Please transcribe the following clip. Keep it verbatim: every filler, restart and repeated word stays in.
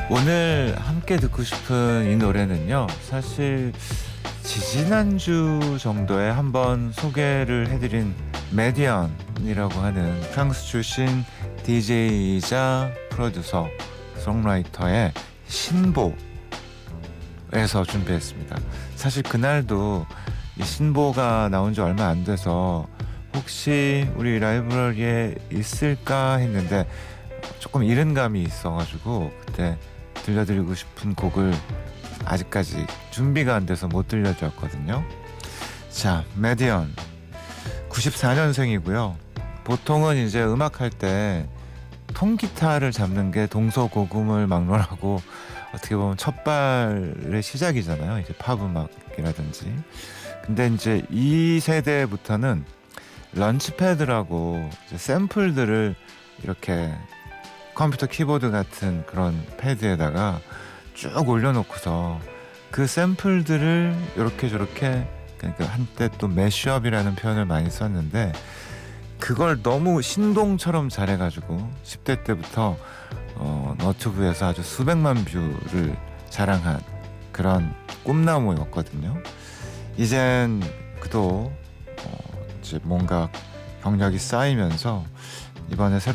오늘 함께 듣고 싶은 이 노래는요, 사실 지지난주 정도에 한번 소개를 해드린 메디언이라고 하는 프랑스 출신 디제이이자 프로듀서, 송라이터의 신보에서 준비했습니다. 사실 그날도 이 신보가 나온 지 얼마 안 돼서 혹시 우리 라이브러리에 있을까 했는데 조금 이른 감이 있어가지고 그때 들려드리고 싶은 곡을 아직까지 준비가 안 돼서 못 들려드렸거든요. 자, 메디언 구십사 년생이고요. 보통은 이제 음악할 때 통기타를 잡는 게 동서고금을 막론하고 어떻게 보면 첫발의 시작이잖아요. 이제 팝 음악이라든지. 근데 이제 이 세대부터는 런치패드라고 이제 샘플들을 이렇게 컴퓨터 키보드 같은 그런 패드에다가 쭉 올려놓고서 그 샘플들을 이렇게 저렇게, 그러니까 한때 또 매쉬업이라는 표현을 많이 썼는데 그걸 너무 신동처럼 잘해가지고 십 대 때부터 어, 너튜브에서 아주 수백만 뷰를 자랑한 그런 꿈나무였거든요. 이젠 그도 어, 이제 뭔가 경력이 쌓이면서 이번에 새로